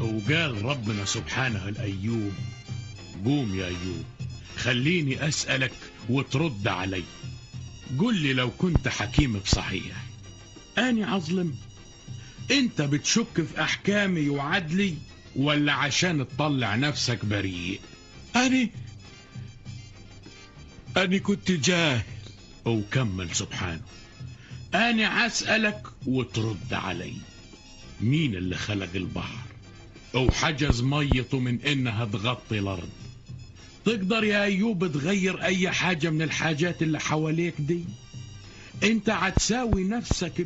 وقال ربنا سبحانه لأيوب: قوم يا أيوب، خليني أسألك وترد علي. قل لي لو كنت حكيم بصحيح، أني عظلم؟ أنت بتشك في أحكامي وعدلي ولا عشان تطلع نفسك بريء؟ أني كنت جاهل. وكمل سبحانه: أنا عسألك وترد علي. مين اللي خلق البحر وحجز ميته من إنها تغطي الأرض؟ تقدر يا أيوب تغير أي حاجة من الحاجات اللي حواليك دي؟ أنت هتساوي نفسك